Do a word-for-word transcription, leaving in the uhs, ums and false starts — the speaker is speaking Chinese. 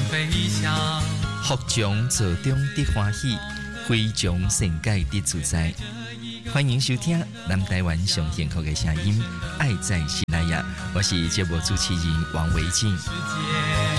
福从做中得欢喜，非从善解得自在。欢迎收听南台湾上幸福的声音，爱在喜来呀！我是节目主持人王维静。